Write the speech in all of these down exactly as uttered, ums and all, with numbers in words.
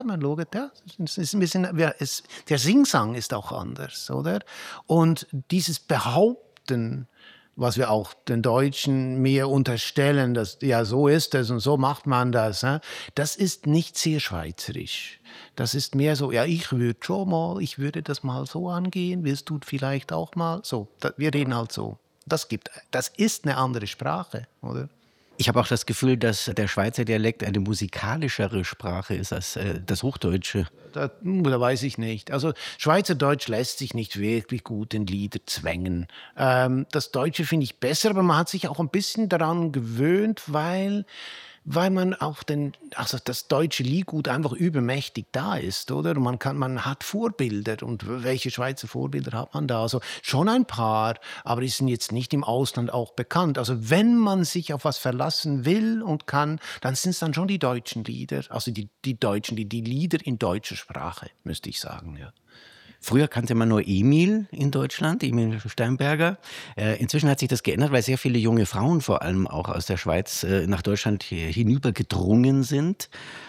man schaut, ja, es ist ein bisschen, ja, es, der Singsang ist auch anders, oder? Und dieses Behaupten, was wir auch den Deutschen mehr unterstellen, dass ja, so ist es und so macht man das, hä? Das ist nicht sehr schweizerisch. Das ist mehr so, ja, ich würde schon mal, ich würde das mal so angehen, willst du vielleicht auch mal? So, da, wir reden halt so. Das gibt, das ist eine andere Sprache, oder? Ich habe auch das Gefühl, dass der Schweizer Dialekt eine musikalischere Sprache ist als äh, das Hochdeutsche. Da, hm, da weiß ich nicht. Also Schweizerdeutsch lässt sich nicht wirklich gut in Lieder zwängen. Ähm, das Deutsche finde ich besser, aber man hat sich auch ein bisschen daran gewöhnt, weil, weil man auch den, also das deutsche Liedgut einfach übermächtig da ist, oder? Man kann, man hat Vorbilder. Und welche Schweizer Vorbilder hat man da? Also schon ein paar, aber die sind jetzt nicht im Ausland auch bekannt. Also wenn man sich auf was verlassen will und kann, dann sind es dann schon die deutschen Lieder, also die, die deutschen, die, die Lieder in deutscher Sprache, müsste ich sagen, ja. Früher kannte man nur Emil in Deutschland, Emil Steinberger. Äh, inzwischen hat sich das geändert, weil sehr viele junge Frauen vor allem auch aus der Schweiz äh, nach Deutschland hinübergedrungen sind.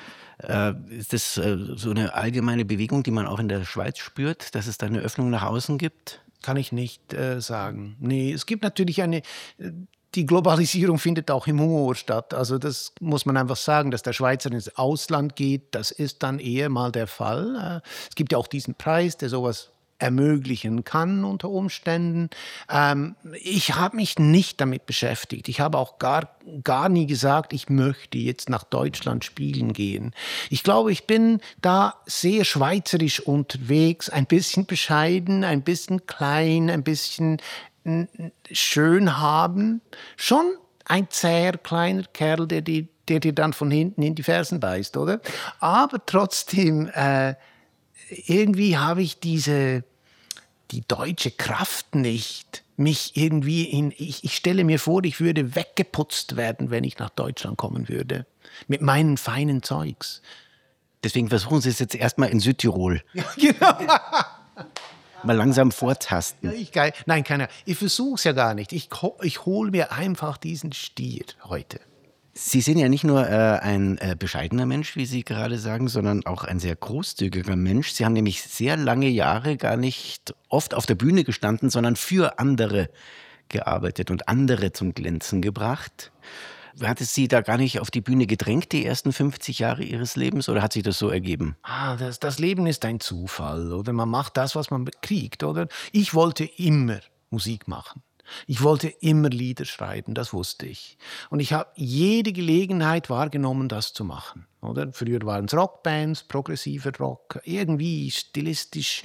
Äh, ist das äh, so eine allgemeine Bewegung, die man auch in der Schweiz spürt, dass es da eine Öffnung nach außen gibt? Kann ich nicht äh, sagen. Nee, es gibt natürlich eine, äh, die Globalisierung findet auch im Humor statt. Also das muss man einfach sagen, dass der Schweizer ins Ausland geht, das ist dann eher mal der Fall. Äh, es gibt ja auch diesen Preis, der sowas ermöglichen kann unter Umständen. Ähm, ich habe mich nicht damit beschäftigt. Ich habe auch gar, gar nie gesagt, ich möchte jetzt nach Deutschland spielen gehen. Ich glaube, ich bin da sehr schweizerisch unterwegs, ein bisschen bescheiden, ein bisschen klein, ein bisschen n- schön haben. Schon ein zäher, kleiner Kerl, der, die, der dir dann von hinten in die Fersen beißt, oder? Aber trotzdem, äh, irgendwie habe ich diese die deutsche Kraft nicht, mich irgendwie in, ich, ich stelle mir vor, ich würde weggeputzt werden, wenn ich nach Deutschland kommen würde. Mit meinen feinen Zeugs. Deswegen versuchen Sie es jetzt erstmal in Südtirol. Ja, genau. Mal langsam vortasten. Ja, ich, geil. Nein, keiner. Ich versuche es ja gar nicht. Ich, ich hole mir einfach diesen Stier heute. Sie sind ja nicht nur äh, ein äh, bescheidener Mensch, wie Sie gerade sagen, sondern auch ein sehr großzügiger Mensch. Sie haben nämlich sehr lange Jahre gar nicht oft auf der Bühne gestanden, sondern für andere gearbeitet und andere zum Glänzen gebracht. Hat es Sie da gar nicht auf die Bühne gedrängt, die ersten fünfzig Jahre Ihres Lebens, oder hat sich das so ergeben? Ah, das, das Leben ist ein Zufall, oder? Man macht das, was man kriegt, oder? Ich wollte immer Musik machen. Ich wollte immer Lieder schreiben, das wusste ich. Und ich habe jede Gelegenheit wahrgenommen, das zu machen. Oder? Früher waren es Rockbands, progressiver Rock, irgendwie stilistisch,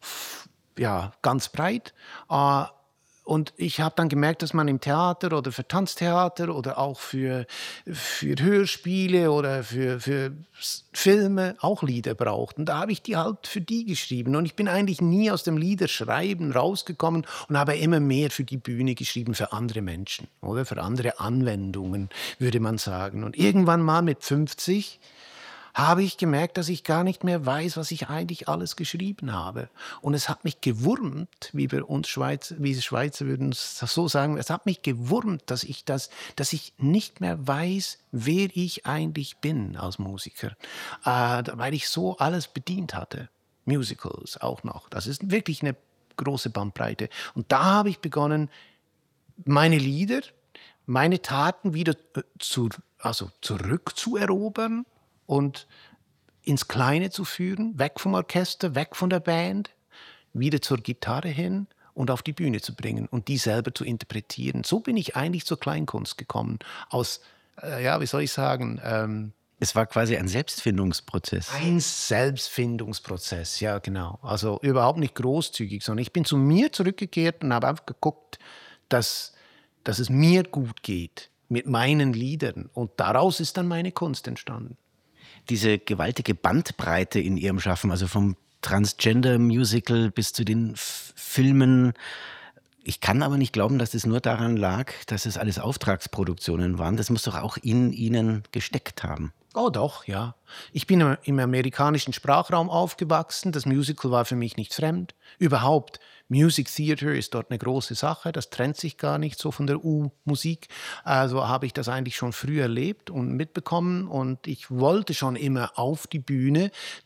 ja, ganz breit. Äh, Und ich habe dann gemerkt, dass man im Theater oder für Tanztheater oder auch für, für Hörspiele oder für, für Filme auch Lieder braucht. Und da habe ich die halt für die geschrieben. Und ich bin eigentlich nie aus dem Liederschreiben rausgekommen und habe immer mehr für die Bühne geschrieben, für andere Menschen oder für andere Anwendungen, würde man sagen. Und irgendwann mal mit fünfzig habe ich gemerkt, dass ich gar nicht mehr weiß, was ich eigentlich alles geschrieben habe. Und es hat mich gewurmt, wie wir uns Schweizer, wie die Schweizer würden es so sagen, es hat mich gewurmt, dass ich das, dass ich nicht mehr weiß, wer ich eigentlich bin als Musiker, äh, weil ich so alles bedient hatte. Musicals auch noch. Das ist wirklich eine große Bandbreite. Und da habe ich begonnen, meine Lieder, meine Taten wieder äh, zu, also zurückzuerobern und ins Kleine zu führen, weg vom Orchester, weg von der Band, wieder zur Gitarre hin und auf die Bühne zu bringen und die selber zu interpretieren. So bin ich eigentlich zur Kleinkunst gekommen. Aus, äh, ja, wie soll ich sagen, ähm, Es war quasi ein Selbstfindungsprozess. ein Selbstfindungsprozess, ja genau. Also überhaupt nicht großzügig, sondern ich bin zu mir zurückgekehrt und habe einfach geguckt, dass, dass es mir gut geht mit meinen Liedern. Und daraus ist dann meine Kunst entstanden. Diese gewaltige Bandbreite in Ihrem Schaffen, also vom Transgender-Musical bis zu den F- Filmen. Ich kann aber nicht glauben, dass es nur daran lag, dass es alles Auftragsproduktionen waren. Das muss doch auch in Ihnen gesteckt haben. Oh doch, ja. Ich bin im amerikanischen Sprachraum aufgewachsen. Das Musical war für mich nicht fremd. Überhaupt Music Theater ist dort eine große Sache, das trennt sich gar nicht so von der U-Musik. Also habe ich das eigentlich schon früh erlebt und mitbekommen und ich wollte schon immer auf die Bühne.